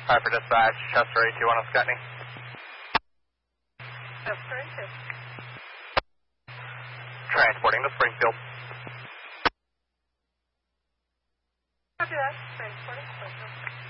Piper Dispatch, Chester 821 on Scotney. Chester 82. Transporting to Springfield. Copy that. Transporting to Springfield.